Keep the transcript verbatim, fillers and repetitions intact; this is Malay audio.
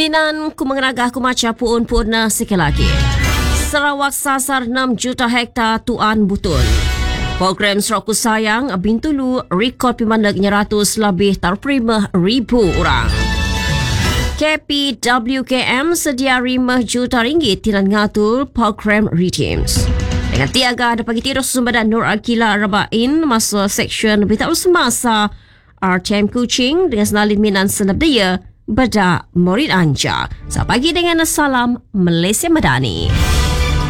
Tinan ku mengenagah ku maca puun-puun na sekali lagi. Sarawak sasar enam juta hektar tuan butun. Program Seroku Sayang Bintulu rekod pemandangnya ratus lebih terprima ribu orang. K P W K M sedia lima juta ringgit tinan ngatur program Reteams. Dengan tiaga ada pagi tidur sumbadan Nur Akila Rabain masa seksyen berita semasa R T M Kuching dengan senalin minan senap daya Beda Morid Anja. Selamat pagi dengan salam Malaysia Madani.